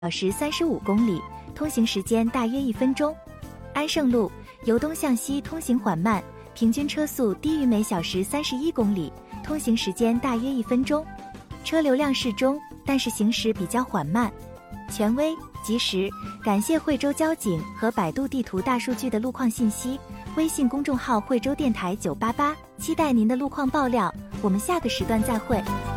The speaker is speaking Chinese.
时35公里，通行时间大约1分钟。安胜路由东向西通行缓慢，平均车速低于每小时31公里，通行时间大约1分钟。车流量适中，但是行驶比较缓慢。权威、及时，感谢惠州交警和百度地图大数据的路况信息。微信公众号惠州电台988，期待您的路况爆料。我们下个时段再会。